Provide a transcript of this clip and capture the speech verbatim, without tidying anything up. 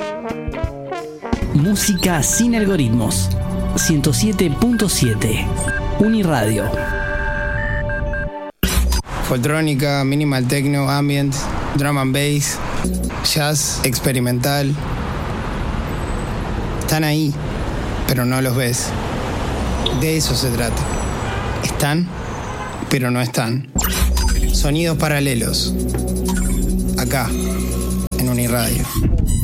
Música sin algoritmos. ciento siete punto siete. Uniradio. Foltrónica, minimal techno, ambient, drum and bass, jazz, experimental. Están ahí, pero no los ves. De eso se trata. Están, pero no están. Sonidos paralelos. Acá, en Uniradio.